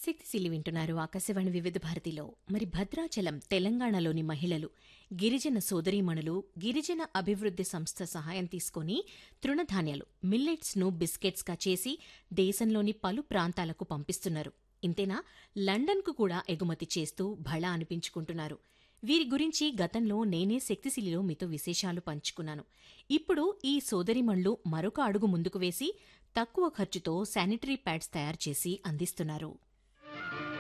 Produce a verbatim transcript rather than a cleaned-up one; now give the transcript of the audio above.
శక్తిశీలి వింటున్నారు ఆకాశవాణి వివిధ భారతిలో. మరి భద్రాచలం తెలంగాణలోని మహిళలు గిరిజన సోదరీమణులు గిరిజన అభివృద్ధి సంస్థ సహాయం తీసుకుని తృణధాన్యాలు మిల్లెట్స్ ను బిస్కెట్స్ గా చేసి దేశంలోని పలు ప్రాంతాలకు పంపిస్తున్నారు. ఇంతేనా, లండన్కు కూడా ఎగుమతి చేస్తూ భళా అనిపించుకుంటున్నారు. వీరి గురించి గతంలో నేనే శక్తిశీలిలో మీతో విశేషాలు పంచుకున్నాను. ఇప్పుడు ఈ సోదరిమణులు మరొక అడుగు ముందుకు వేసి తక్కువ ఖర్చుతో శానిటరీ ప్యాడ్స్ తయారు చేసి అందిస్తున్నారు.